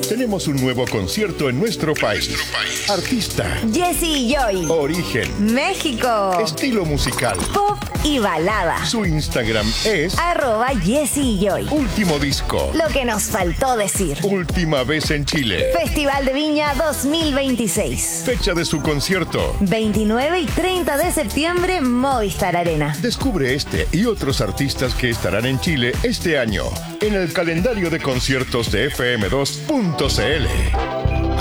Tenemos un nuevo concierto en nuestro país. Artista. Jesse Joy. Origen. México. Estilo musical. Pop y balada. Su Instagram es @Jesse Joy. Último disco. Lo que nos faltó decir. Última vez en Chile. Festival de Viña 2026. Fecha de su concierto. 29 y 30 de septiembre, Movistar Arena. Descubre este y otros artistas que estarán en Chile este año en el calendario de conciertos de FM2.cl.